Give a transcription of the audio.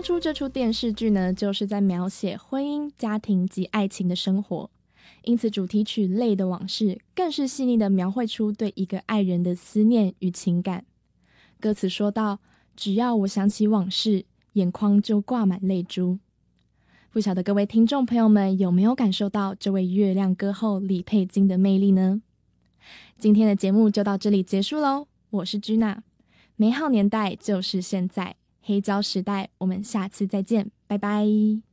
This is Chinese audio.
当初这出电视剧呢，就是在描写婚姻、家庭及爱情的生活，因此主题曲《泪的往事》更是细腻地描绘出对一个爱人的思念与情感。歌词说道：只要我想起往事，眼眶就挂满泪珠。不晓得各位听众朋友们有没有感受到这位月亮歌后李佩金的魅力呢？今天的节目就到这里结束咯，我是居娜，美好年代就是现在，黑胶时代，我们下次再见，拜拜。